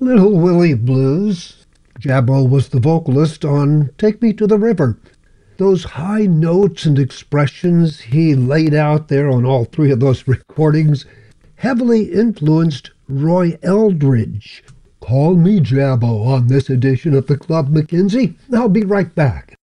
Little Willie Blues. Jabbo was the vocalist on Take Me to the River. Those high notes and expressions he laid out there on all three of those recordings heavily influenced Roy Eldridge. Call me Jabbo on this edition of the Club McKenzie. I'll be right back.